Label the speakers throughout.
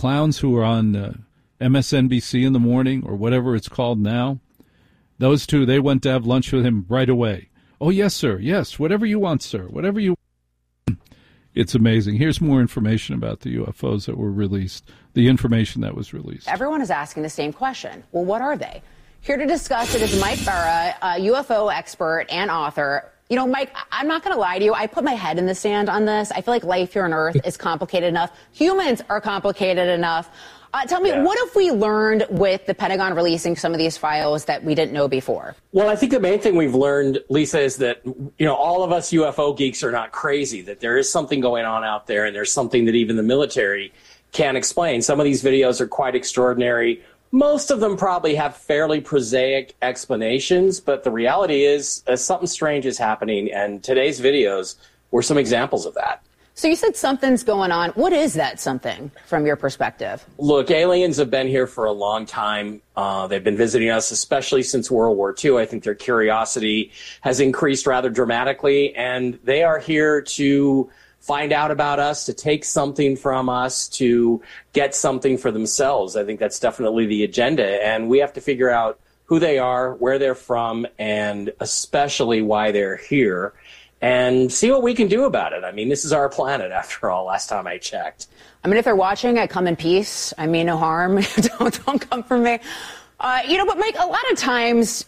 Speaker 1: clowns who are on MSNBC in the morning or whatever it's called now, those two, they went to have lunch with him right away. Oh, yes, sir. Yes, whatever you want, sir. Whatever you want. It's amazing. Here's more information about the UFOs that were released, the information that was released.
Speaker 2: Everyone is asking the same question. Well, what are they? Here to discuss it is Mike Barra, a UFO expert and author. You know, Mike, I'm not going to lie to you. I put my head in the sand on this. I feel like life here on Earth is complicated enough. Humans are complicated enough. Tell me, what have we learned with the Pentagon releasing some of these files that we didn't know before?
Speaker 3: Well, I think the main thing we've learned, Lisa, is that, you know, all of us UFO geeks are not crazy, that there is something going on out there, and there's something that even the military can't explain. Some of these videos are quite extraordinary. Most of them probably have fairly prosaic explanations, but the reality is something strange is happening, and today's videos were some examples of that.
Speaker 2: So you said something's going on. What is that something from your perspective?
Speaker 3: Look, aliens have been here for a long time. They've been visiting us, especially since World War II. I think their curiosity has increased rather dramatically, and they are here to find out about us, to take something from us, to get something for themselves. I think that's definitely the agenda, and we have to figure out who they are, where they're from, and especially why they're here, and see what we can do about it. I mean, this is our planet, after all, last time I checked.
Speaker 2: I mean, if they're watching, I come in peace. I mean no harm. don't come for me. But Mike, a lot of times,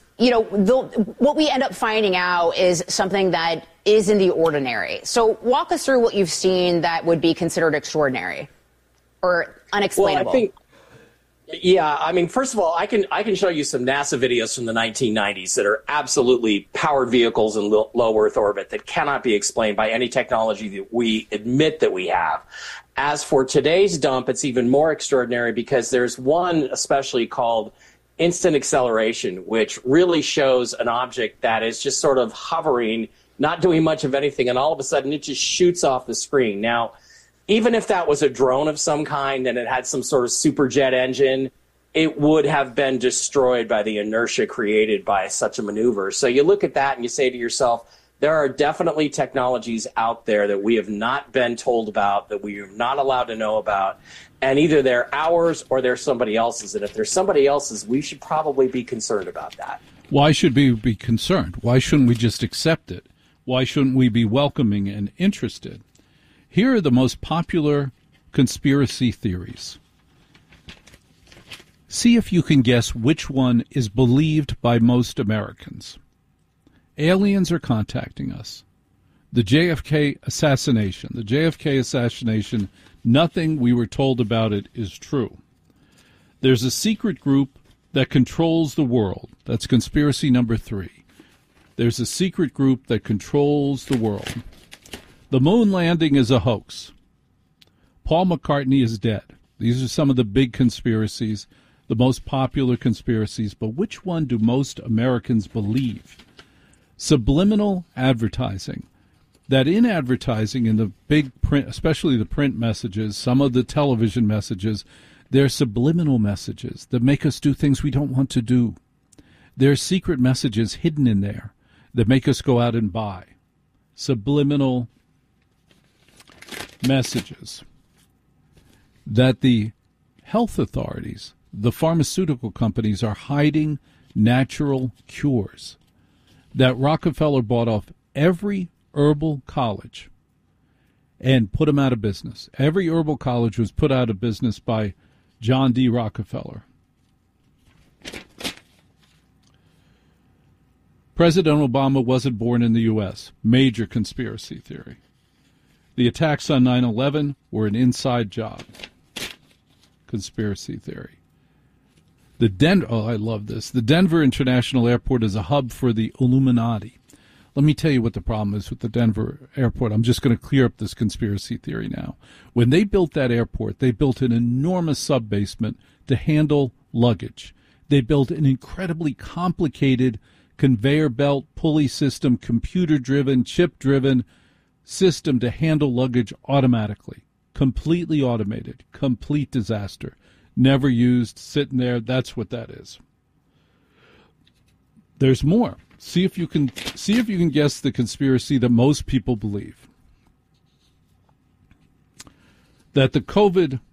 Speaker 2: what we end up finding out is something that is in the ordinary. So walk us through what you've seen that would be considered extraordinary or unexplainable.
Speaker 3: Well, first of all, I can show you some NASA videos from the 1990s that are absolutely powered vehicles in low Earth orbit that cannot be explained by any technology that we admit that we have. As for today's dump, it's even more extraordinary because there's one especially called instant acceleration, which really shows an object that is just sort of hovering, not doing much of anything, and all of a sudden it just shoots off the screen. Now, even if that was a drone of some kind and it had some sort of superjet engine, it would have been destroyed by the inertia created by such a maneuver. So you look at that and you say to yourself, there are definitely technologies out there that we have not been told about, that we are not allowed to know about, and either they're ours or they're somebody else's. And if they're somebody else's, we should probably be concerned about that.
Speaker 1: Why should we be concerned? Why shouldn't we just accept it? Why shouldn't we be welcoming and interested? Here are the most popular conspiracy theories. See if you can guess which one is believed by most Americans. Aliens are contacting us. The JFK assassination. The JFK assassination, nothing we were told about it is true. There's a secret group that controls the world. That's conspiracy number 3. There's a secret group that controls the world. The moon landing is a hoax. Paul McCartney is dead. These are some of the big conspiracies, the most popular conspiracies. But which one do most Americans believe? Subliminal advertising. That in advertising, in the big print, especially the print messages, some of the television messages, they're subliminal messages that make us do things we don't want to do. There are secret messages hidden in there that make us go out and buy. Subliminal messages that the health authorities, the pharmaceutical companies, are hiding natural cures, that Rockefeller bought off every herbal college and put them out of business. Every herbal college was put out of business by John D. Rockefeller. President Obama wasn't born in the U.S. Major conspiracy theory. The attacks on 9/11 were an inside job. Conspiracy theory. I love this. The Denver International Airport is a hub for the Illuminati. Let me tell you what the problem is with the Denver airport. I'm just going to clear up this conspiracy theory now. When they built that airport, they built an enormous sub-basement to handle luggage. They built an incredibly complicated conveyor belt, pulley system, computer-driven, chip-driven system to handle luggage automatically. Completely automated. Complete disaster. Never used, sitting there. That's what that is. There's more. See if you can guess the conspiracy that most people believe. That the COVID